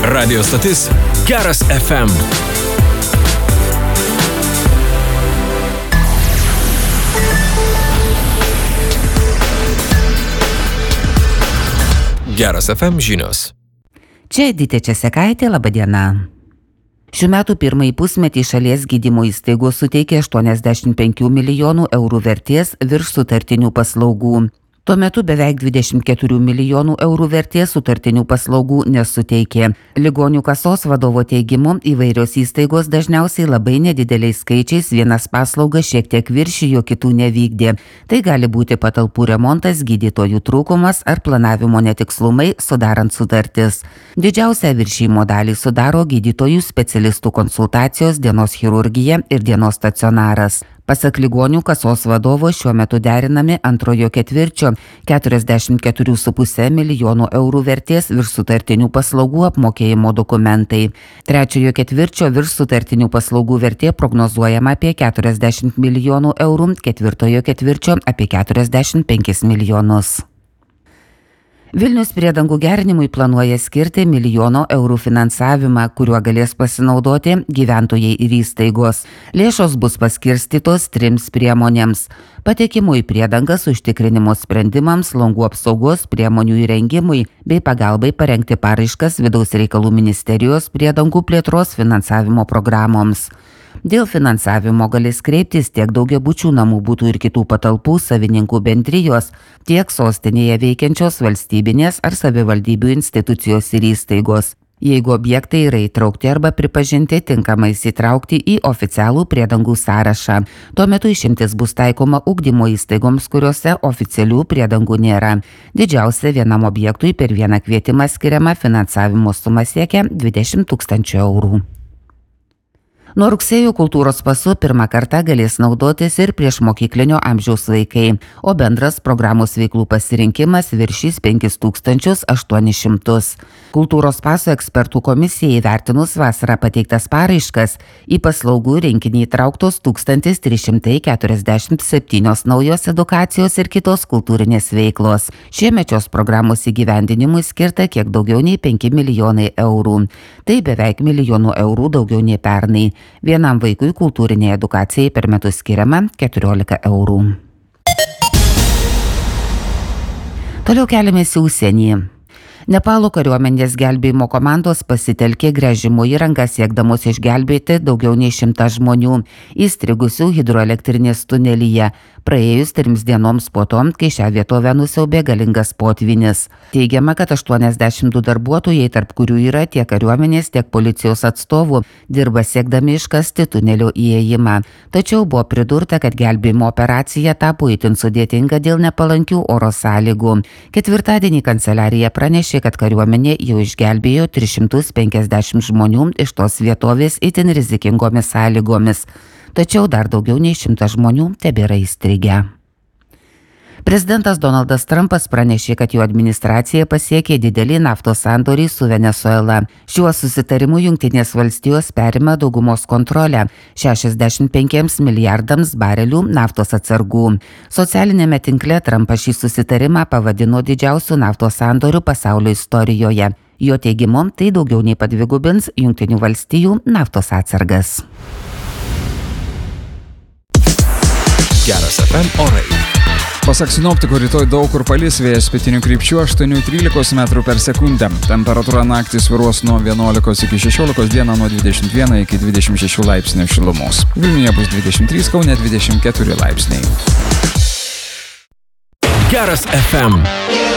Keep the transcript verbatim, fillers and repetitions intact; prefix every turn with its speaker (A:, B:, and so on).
A: Radio stotis Geras F M. Geras F M žinios.
B: Čia Edita Česekaitė, laba diena. Šių metų pirmąjį pusmetį šalies gydymo įstaigos suteikė aštuoniasdešimt penkių milijonų eurų vertės virš sutartinių paslaugų. Tuo metu beveik dvidešimt keturių milijonų eurų vertės sutartinių paslaugų nesuteikė. Ligonių kasos vadovo teigimu, įvairios įstaigos dažniausiai labai nedideliais skaičiais vienas paslaugas šiek tiek viršijo, kitų nevykdė. Tai gali būti patalpų remontas, gydytojų trūkumas ar planavimo netikslumai sudarant sutartis. Didžiausią viršijimo dalį sudaro gydytojų specialistų konsultacijos, dienos chirurgija ir dienos stacionaras. Pasak ligonių kasos vadovo šiuo metu derinami antrojo ketvirčio keturiasdešimt keturių su puse milijonų eurų vertės virš sutartinių paslaugų apmokėjimo dokumentai. Trečiojo ketvirčio virš sutartinių paslaugų vertė prognozuojama apie keturiasdešimt milijonų eurų, ketvirtojo ketvirčio apie keturiasdešimt penkis milijonus. Vilnius priedangų gerinimui planuoja skirti milijono eurų finansavimą, kuriuo galės pasinaudoti gyventojai ir įstaigos. Lėšos bus paskirstytos trims priemonėms: patekimui į priedangas užtikrinimo sprendimams, langų apsaugos priemonių įrengimui bei pagalbai parengti paraiškas Vidaus reikalų ministerijos priedangų plėtros finansavimo programoms. Dėl finansavimo galės kreiptis tiek daugiabučių namų butų ir kitų patalpų savininkų bendrijos, tiek sostinėje veikiančios valstybinės ar savivaldybių institucijos ir įstaigos, jeigu objektai yra įtraukti arba pripažinti tinkamai įsitraukti į oficialų priedangų sąrašą. Tuo metu išimtis bus taikoma ugdymo įstaigoms, kuriuose oficialių priedangų nėra. Didžiausia vienam objektui per vieną kvietimą skiriama finansavimo suma siekia dvidešimt tūkstančių eurų. Nuo rugsėjo kultūros pasu pirmą kartą galės naudotis ir priešmokyklinio amžiaus vaikai, o bendras programos veiklų pasirinkimas viršys penkis tūkstančius aštuonis šimtus. Kultūros paso ekspertų komisijai įvertinus vasarą pateiktas paraiškas, į paslaugų rinkinį įtrauktos tūkstantis trys šimtai keturiasdešimt septynios naujos edukacijos ir kitos kultūrinės veiklos. Šiemet šios programos įgyvendinimui skirta kiek daugiau nei penki milijonai eurų. Tai beveik milijonų eurų daugiau nei pernai. Vienam vaikui kultūrinė edukacijai per metus skiriama keturiolika eurų. Toliau keliamės į užsienį. Nepalo kariuomenės gelbėjimo komandos pasitelkė gręžimo įrangą siekdamos išgelbėti daugiau nei šimtą žmonių įstrigusių hidroelektrinės tunelyje, praėjus trims dienoms po to, kai šią vietovę nusiaubė galingas potvynis. Teigiama, kad aštuoniasdešimt du darbuotojai, tarp kurių yra tiek kariuomenės, tiek policijos atstovų, dirba siekdami iškasti tunelio įėjimą. Tačiau buvo pridurta, kad gelbėjimo operacija tapo itin sudėtinga dėl nepalankių oro sąlygų. Ketvirtadienį kanceliarija pranešė, kad kariuomenė jau išgelbėjo tris šimtus penkiasdešimt žmonių iš tos vietovės itin rizikingomis sąlygomis. Tačiau dar daugiau nei šimtas žmonių tebėra įstrigę. Prezidentas Donaldas Trumpas pranešė, kad jo administracija pasiekė didelį naftos sandorį su Venesuela. Šiuo susitarimu Jungtinės valstijos perima daugumos kontrolę šešiasdešimt penkiems milijardams barelių naftos atsargų. Socialinėme tinkle Trumpas šį susitarimą pavadino didžiausiu naftos sandoriu pasaulio istorijoje. Jo teigimu, tai daugiau nei padvigubins Jungtinių valstijų naftos atsargas.
A: Geras F M orai.
C: Pasak sinoptikų, rytoj daug kur palis, vėjas pietinių krypčių aštuoni trylikos metrų per sekundę. Temperatūra naktį svyruos nuo vienuolikos iki šešiolikos, dieną nuo dvidešimt vieno iki dvidešimt šešių laipsnių šilumos. Vilniuje bus dvidešimt trys, Kaune dvidešimt keturi laipsniai.
A: Geras F M.